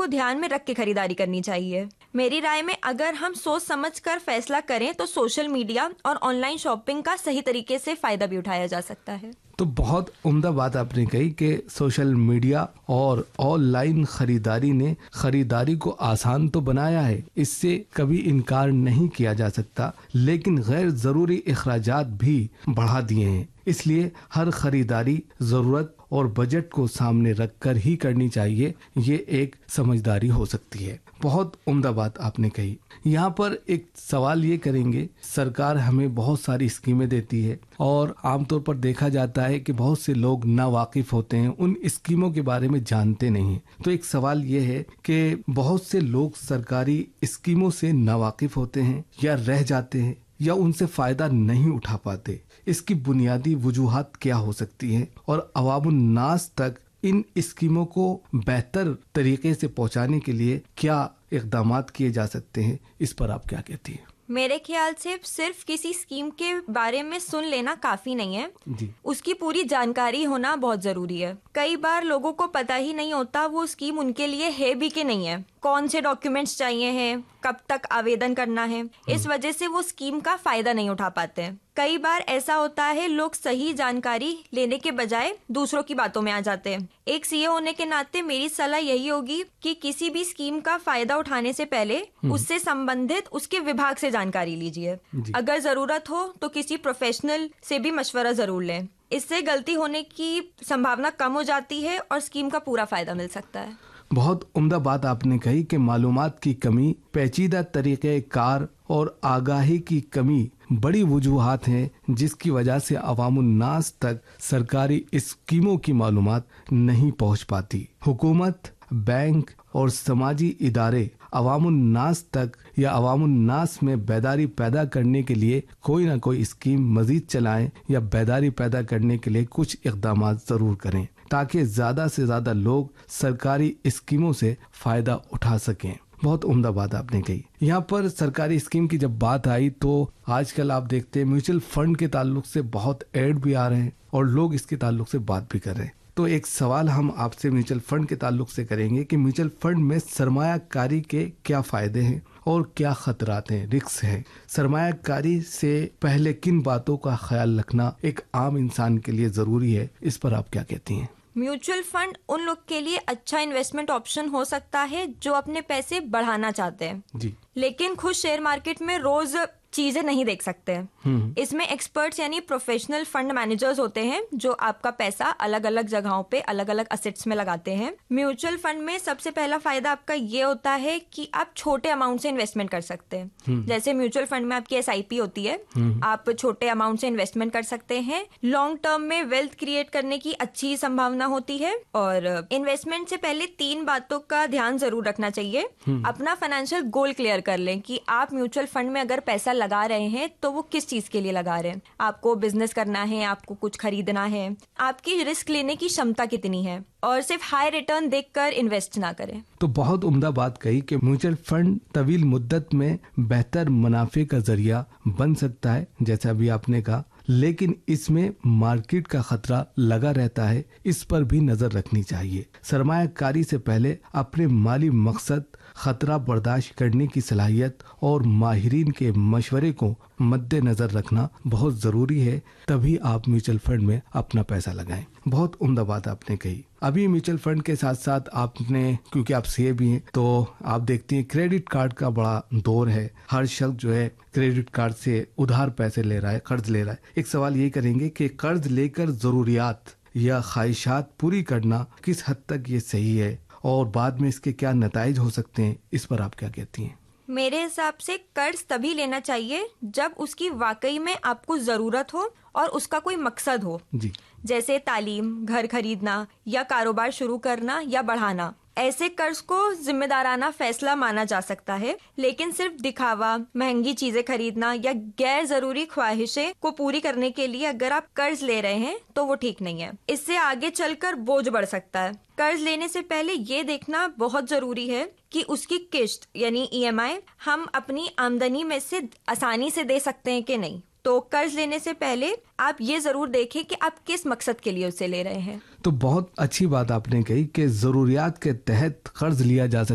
को ध्यान में रख के खरीदारी करनी चाहिए। मेरी राय में अगर हम सोच समझ कर फैसला करें तो सोशल मीडिया और ऑनलाइन शॉपिंग का सही तरीके से फायदा भी उठाया जा सकता है। तो बहुत उम्दा बात आपने कही कि सोशल मीडिया और ऑनलाइन खरीदारी ने खरीदारी को आसान तो बनाया है, इससे कभी इनकार नहीं किया जा सकता, लेकिन गैर जरूरी अखराजात भी बढ़ा दिए हैं। इसलिए हर खरीदारी जरूरत और बजट को सामने रखकर ही करनी चाहिए। ये एक समझदारी हो सकती है। बहुत उम्दा बात आपने कही। यहाँ पर एक सवाल ये करेंगे, सरकार हमें बहुत सारी स्कीमें देती है और आमतौर पर देखा जाता है कि बहुत से लोग नावाकिफ होते हैं, उन स्कीमों के बारे में जानते नहीं हैं। तो एक सवाल ये है कि बहुत से लोग सरकारी स्कीमों से नावाकिफ होते हैं या रह जाते हैं या उनसे फायदा नहीं उठा पाते। इसकी बुनियादी वजूहात क्या हो सकती हैं और अवामुन्नास तक इन स्कीमों को बेहतर तरीके से पहुंचाने के लिए क्या इक़दामात किए जा सकते हैं? इस पर आप क्या कहती हैं? मेरे ख्याल से सिर्फ किसी स्कीम के बारे में सुन लेना काफी नहीं है जी। उसकी पूरी जानकारी होना बहुत जरूरी है। कई बार लोगों को पता ही नहीं होता वो स्कीम उनके लिए है भी कि नहीं है, कौन से डॉक्यूमेंट्स चाहिए हैं, कब तक आवेदन करना है। इस वजह से वो स्कीम का फायदा नहीं उठा पाते हैं। कई बार ऐसा होता है लोग सही जानकारी लेने के बजाय दूसरों की बातों में आ जाते हैं। एक सीए होने के नाते मेरी सलाह यही होगी कि किसी भी स्कीम का फायदा उठाने से पहले उससे संबंधित उसके विभाग से जानकारी लीजिए। अगर जरूरत हो तो किसी प्रोफेशनल से भी मशवरा जरूर लें। इससे गलती होने की संभावना कम हो जाती है और स्कीम का पूरा फायदा मिल सकता है। बहुत उम्दा बात आपने कही कि मालूमात की कमी, पेचीदा तरीके कार और आगाही की कमी बड़ी वजूहात हैं जिसकी वजह से अवामुन्नास तक सरकारी स्कीमों की मालूमात नहीं पहुंच पाती। हुकूमत, बैंक और समाजी इदारे अवामुन्नास तक या अवामुन्नास में बेदारी पैदा करने के लिए कोई ना कोई स्कीम मजीद चलाएं या बेदारी पैदा करने के लिए कुछ इक़दामात जरूर करें ताकि ज्यादा से ज्यादा लोग सरकारी स्कीमों से फायदा उठा सकें। बहुत उम्दा बात आपने कही। यहाँ पर सरकारी स्कीम की जब बात आई तो आजकल आप देखते हैं म्यूचुअल फंड के ताल्लुक से बहुत ऐड भी आ रहे हैं और लोग इसके ताल्लुक से बात भी कर रहे हैं। तो एक सवाल हम आपसे म्यूचुअल फंड के ताल्लुक से करेंगे कि म्यूचुअल फंड में सरमायाकारी के क्या फायदे हैं और क्या खतरात हैं, रिस्क हैं। सरमायाकारी से पहले किन बातों का ख्याल रखना एक आम इंसान के लिए जरूरी है? इस पर आप क्या कहती हैं? म्यूचुअल फंड उन लोग के लिए अच्छा इन्वेस्टमेंट ऑप्शन हो सकता है जो अपने पैसे बढ़ाना चाहते हैं जी, लेकिन खुद शेयर मार्केट में रोज चीजें नहीं देख सकते हैं। इसमें एक्सपर्ट्स यानी प्रोफेशनल फंड मैनेजर्स होते हैं जो आपका पैसा अलग अलग जगहों पे अलग अलग असेट्स में लगाते हैं। म्यूचुअल फंड में सबसे पहला फायदा आपका ये होता है कि आप छोटे अमाउंट से इन्वेस्टमेंट कर सकते हैं। जैसे म्यूचुअल फंड में आपकी SIP होती है, आप छोटे अमाउंट से इन्वेस्टमेंट कर सकते हैं। लॉन्ग टर्म में वेल्थ क्रिएट करने की अच्छी संभावना होती है। और इन्वेस्टमेंट से पहले 3 बातों का ध्यान जरूर रखना चाहिए। अपना फाइनेंशियल गोल क्लियर कर लें कि आप म्यूचुअल फंड में अगर पैसा लगा रहे हैं तो वो किस चीज के लिए लगा रहे हैं। आपको बिजनेस करना है, आपको कुछ खरीदना है, आपकी रिस्क लेने की क्षमता कितनी है, और सिर्फ हाई रिटर्न देखकर इन्वेस्ट ना करें। तो बहुत उम्दा बात कही कि म्यूचुअल फंड तवील मुद्दत में बेहतर मुनाफे का जरिया बन सकता है, जैसा अभी आपने कहा, लेकिन इसमें मार्केट का खतरा लगा रहता है। इस पर भी नजर रखनी चाहिए। सरमायाकारी से पहले अपने माली मकसद, खतरा बर्दाश्त करने की सलाहियत और माहिरीन के मशवरे को मद्देनजर रखना बहुत जरूरी है, तभी आप म्यूचुअल फंड में अपना पैसा लगाएं। बहुत उम्दा बात आपने कही। अभी म्यूचुअल फंड के साथ साथ आपने, क्योंकि आप सीए भी हैं, तो आप देखती हैं क्रेडिट कार्ड का बड़ा दौर है। हर शख्स जो है क्रेडिट कार्ड से उधार पैसे ले रहा है, कर्ज ले रहा है। एक सवाल ये करेंगे कि कर्ज लेकर जरूरियात या ख्वाहिशात पूरी करना किस हद तक ये सही है और बाद में इसके क्या नताइज हो सकते हैं? इस पर आप क्या कहती हैं? मेरे हिसाब से कर्ज तभी लेना चाहिए जब उसकी वाकई में आपको जरूरत हो और उसका कोई मकसद हो जी। जैसे तालीम, घर खरीदना या कारोबार शुरू करना या बढ़ाना। ऐसे कर्ज को जिम्मेदाराना फैसला माना जा सकता है, लेकिन सिर्फ दिखावा, महंगी चीजें खरीदना या गैर जरूरी ख्वाहिशें को पूरी करने के लिए अगर आप कर्ज ले रहे हैं तो वो ठीक नहीं है। इससे आगे चलकर बोझ बढ़ सकता है। कर्ज लेने से पहले ये देखना बहुत जरूरी है कि उसकी किश्त यानी EMI हम अपनी आमदनी में से आसानी से दे सकते हैं कि नहीं। तो कर्ज लेने से पहले आप ये जरूर देखें कि आप किस मकसद के लिए उसे ले रहे हैं। तो बहुत अच्छी बात आपने कही कि जरूरियात के तहत कर्ज लिया जा सकता